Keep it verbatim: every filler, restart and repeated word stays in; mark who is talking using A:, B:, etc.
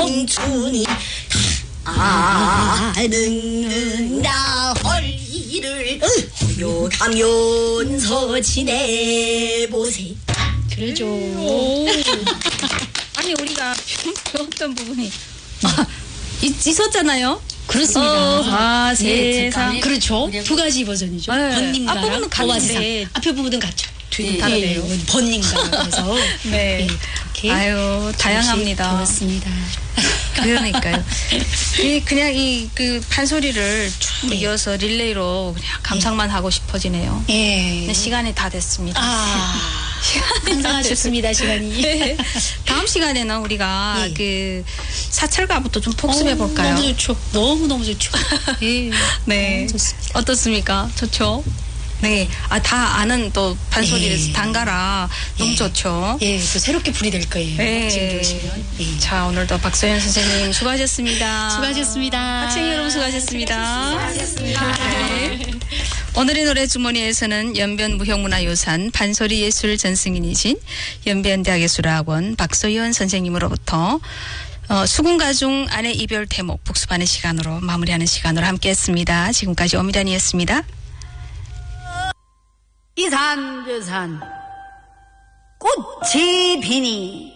A: 청춘이 아는나 헐리를 허용하면서 지내보세.
B: 그러죠.
C: 아니 우리가 배웠던 부분이 아, 있, 있었잖아요.
B: 그렇습니다.
C: 어, 아
B: 네,
C: 세상.
B: 그렇죠. 두 가지 버전이죠.
C: 네.
B: 번님가
C: 앞부분은 같은데
B: 앞에 부분은 같죠.
C: 뒤는
B: 네,
C: 다르네요.
B: 네, 번님가 그래서
C: 네.
B: 이렇게
C: 아유 다양합니다.
B: 그렇습니다.
C: 그러니까요. 이 그냥 이 그 판소리를 쭉
B: 네.
C: 이어서 릴레이로 그냥 감상만 하고 싶어지네요.
B: 예.
C: 근데 시간이 다 됐습니다.
B: 아, 감사하셨습니다 시간이.
C: 네. 다음 시간에는 우리가
B: 예.
C: 그 사철가부터 좀 복습해 볼까요?
B: 너무 좋죠. 너무 너무 좋죠. 예.
C: 네.
B: 너무 좋습니다.
C: 어떻습니까? 좋죠? 네. 아, 다 아는 또 판소리를
B: 예.
C: 단가라 너무
B: 예.
C: 좋죠?
B: 예, 또 새롭게 불이 될 거예요.
C: 네.
B: 지금 들으시면. 예.
C: 자, 오늘도 박소연 선생님 수고하셨습니다.
B: 수고하셨습니다.
C: 학생 여러분 수고하셨습니다. 수고하셨습니다. 네. 오늘의 노래 주머니에서는 연변 무형문화유산 판소리 예술 전승인이신 연변대학예술학원 박소연 선생님으로부터 어, 수군가중 아내 이별 대목 복습하는 시간으로 마무리하는 시간으로 함께했습니다. 지금까지 오미란이었습니다.
A: 이산 저산 꽃이 피니